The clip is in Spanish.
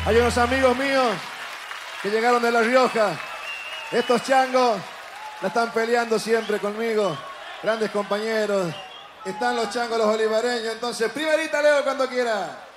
Hay unos amigos míos que llegaron de La Rioja. Estos changos la están peleando siempre conmigo. Grandes compañeros. Están los changos, los olivareños. Entonces, primerita Leo cuando quiera.